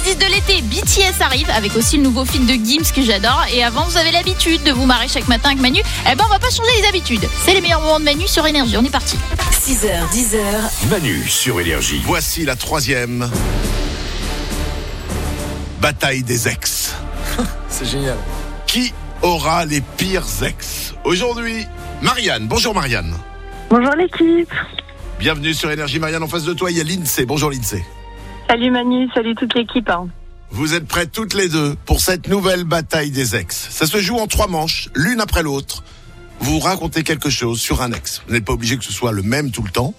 playlist de l'été, BTS arrive avec aussi le nouveau film de Gims que j'adore. Et avant, vous avez l'habitude de vous marrer chaque matin avec Manu. Eh ben, on va pas changer les habitudes. C'est les meilleurs moments de Manu sur Énergie. On est parti. 6h, 10h. Manu sur Énergie. Voici la troisième bataille des ex. C'est génial. Qui aura les pires ex? Aujourd'hui, Marianne. Bonjour Marianne. Bonjour l'équipe. Bienvenue sur Énergie. Marianne, en face de toi, il y a Lindsay. Bonjour Lindsay. Salut Manu, salut toute l'équipe. Vous êtes prêtes toutes les deux pour cette nouvelle bataille des ex. Ça se joue en 3 manches, l'une après l'autre. Vous racontez quelque chose sur un ex. Vous n'êtes pas obligé que ce soit le même tout le temps.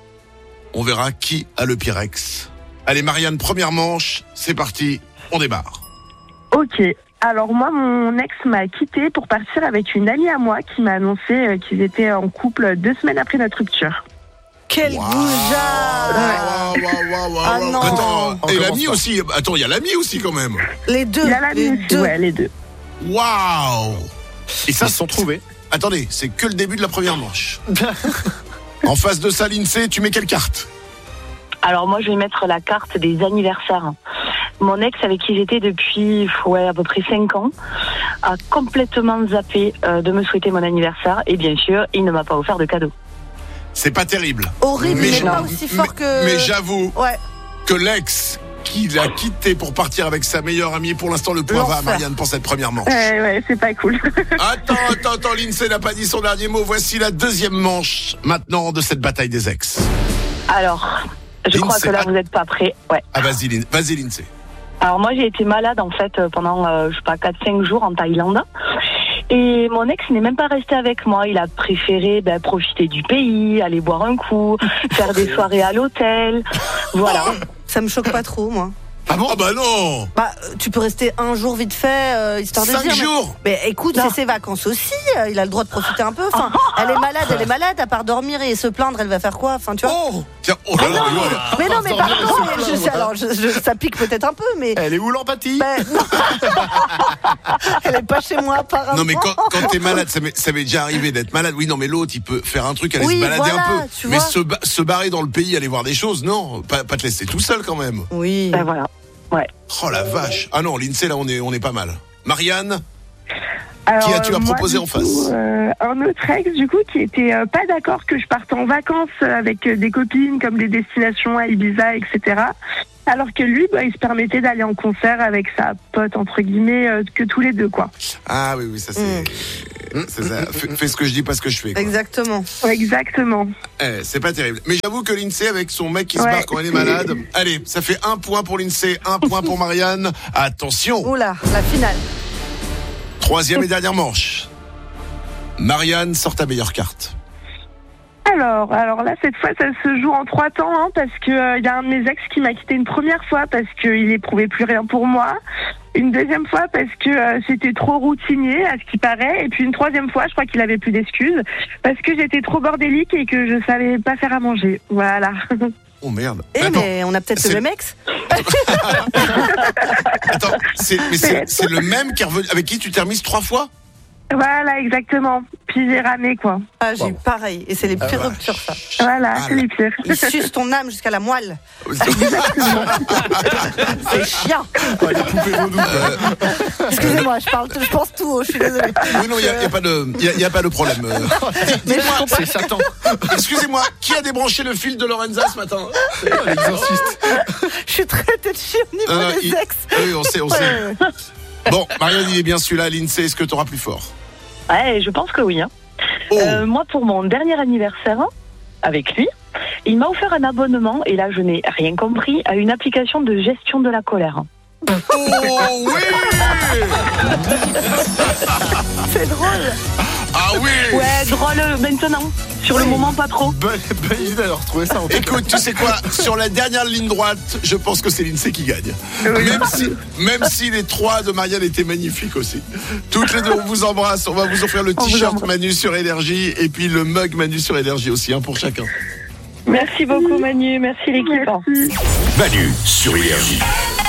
On verra qui a le pire ex. Allez Marianne, première manche, c'est parti, on démarre. Ok, alors moi mon ex m'a quitté pour partir avec une amie à moi qui m'a annoncé qu'ils étaient en couple 2 semaines après notre rupture. Quel goujat! Ah non. Attends, On et commence l'ami pas. aussi. Attends, il y a l'ami aussi quand même. Les deux. Il a l'ami les aussi, deux. ouais, les deux. Waouh! Et ça, Ils se sont trouvés. Attendez, c'est que le début de la première manche. En face de ça, Lindsay, tu mets quelle carte? Alors moi, je vais mettre la carte des anniversaires. Mon ex, avec qui j'étais depuis à peu près 5 ans, a complètement zappé de me souhaiter mon anniversaire. Et bien sûr, il ne m'a pas offert de cadeau. C'est pas terrible. Horrible, mais je- pas aussi fort que. Mais j'avoue Ouais. que l'ex qui l'a quitté pour partir avec sa meilleure amie, pour l'instant, le point va à L'enfer. Marianne pour cette première manche. Ouais, c'est pas cool. Attends, Lindsay n'a pas dit son dernier mot. Voici la deuxième manche, maintenant, de cette bataille des ex. Alors, je crois Lindsay, que là, vous n'êtes pas prêts. Ouais. Ah, vas-y, Lindsay. Alors moi, j'ai été malade en fait pendant, 4-5 jours en Thaïlande. Et mon ex n'est même pas resté avec moi. Il a préféré profiter du pays, aller boire un coup, faire des soirées à l'hôtel. Voilà. Ça me choque pas trop, moi. Ah bon? Ah bah non! Bah, tu peux rester un jour vite fait, histoire de 5 dire. jours! Mais écoute, Non. c'est ses vacances aussi. Il a le droit de profiter un peu. Enfin, elle est malade. À part dormir et se plaindre, elle va faire quoi? Enfin, tu vois. Oh! Tiens, oh là là, rigole. Mais non, mais pardon. Alors, ça pique peut-être un peu, mais. Elle est où l'empathie? Ben, non. Elle est pas chez moi apparemment. Non mais quand t'es malade, ça m'est déjà arrivé d'être malade. Oui non mais l'autre il peut faire un truc, aller Oui, se balader voilà, un peu. tu Mais vois. se barrer dans le pays, aller voir des choses, non, pas te laisser tout seul quand même. Oui. Voilà. Ouais. Oh la vache. Ah non, Lindsay là on est pas mal. Marianne, Alors, qui as-tu à moi, proposer du en coup, face? Un autre ex du coup qui était pas d'accord que je parte en vacances avec des copines comme des destinations à Ibiza, etc. Alors que lui, il se permettait d'aller en concert avec sa pote entre guillemets que tous les deux quoi. Ah oui ça c'est ça. Fais ce que je dis, pas ce que je fais quoi. Exactement. Exactement. C'est pas terrible. Mais j'avoue que Lindsay avec son mec qui se Ouais. barre quand elle est malade. Allez, ça fait 1 point pour Lindsay, 1 point pour Marianne. Attention. Oula, la finale. Troisième et dernière manche. Marianne, sort ta meilleure carte. Alors là, cette fois, ça se joue en 3 temps, parce que y a un de mes ex qui m'a quitté une première fois parce qu'il éprouvait plus rien pour moi. Une deuxième fois parce que c'était trop routinier, à ce qui paraît. Et puis une troisième fois, je crois qu'il avait plus d'excuses parce que j'étais trop bordélique et que je savais pas faire à manger. Voilà. Oh merde. Eh, Attends, mais on a peut-être c'est- le même ex. Attends, c'est le même qui est revenu, avec qui tu t'es remise 3 fois? Voilà, exactement. Puis j'ai ramé, quoi. Ah, j'ai eu pareil. Et c'est les pires ruptures, ça. Voilà, Ah c'est là. les pires. Il suce ton âme jusqu'à la moelle. C'est chiant. Les poupées vaudou. Excusez-moi, je pense tout. Je suis désolée. Oui, non, il y a pas de problème. Mais je comprends. C'est Satan. Excusez-moi, qui a débranché le fil de Lorenza ce matin? L'exorciste. Je suis très têtue au niveau des ex. Oui, on sait. Ouais. Bon, Marianne, il est bien celui-là. Lindsay, est-ce que tu auras plus fort? Ouais, je pense que oui. Oh, Moi, pour mon dernier anniversaire, avec lui, il m'a offert un abonnement, et là, je n'ai rien compris, à une application de gestion de la colère. oh oui! C'est drôle. Ah oui! Ouais, drôle maintenant. Sur le moment, pas trop. Bonne idée d'avoir retrouvé ça en tout cas. Écoute, tu sais quoi? Sur la dernière ligne droite, je pense que c'est Lindsay qui gagne. Même si les 3 de Marianne étaient magnifiques aussi. Toutes les deux, on vous embrasse. On va vous offrir le t-shirt Manu sur Énergie et puis le mug Manu sur Énergie aussi, pour chacun. Merci beaucoup, Manu. Merci, l'équipe. Merci. Manu sur Énergie.